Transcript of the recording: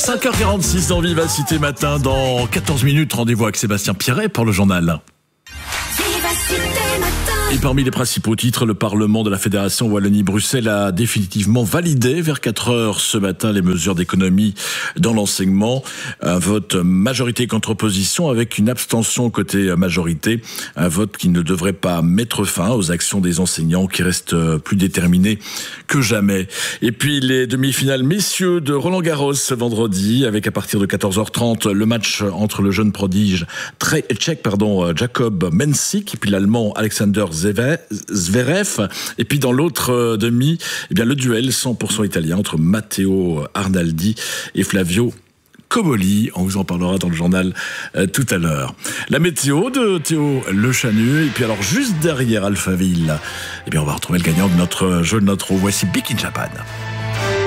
5h46 dans Vivacité Matin. Dans 14 minutes, rendez-vous avec Sébastien Pierret pour le journal. Et parmi les principaux titres, le Parlement de la Fédération Wallonie-Bruxelles a définitivement validé vers 4 heures ce matin les mesures d'économie dans l'enseignement. Un vote majorité contre opposition avec une abstention côté majorité. Un vote qui ne devrait pas mettre fin aux actions des enseignants qui restent plus déterminés que jamais. Et puis les demi-finales messieurs de Roland-Garros ce vendredi avec à partir de 14h30 le match entre le jeune prodige tchèque Jacob Mensik et puis l'allemand Alexander Zverev. Et puis dans l'autre demi, le duel 100% italien entre Matteo Arnaldi et Flavio Cobolli. On vous en parlera dans le journal tout à l'heure. La météo de Théo Le Chanu. Et puis alors juste derrière Alphaville, on va retrouver le gagnant de notre jeu de notre eau. Voici Big in Japan.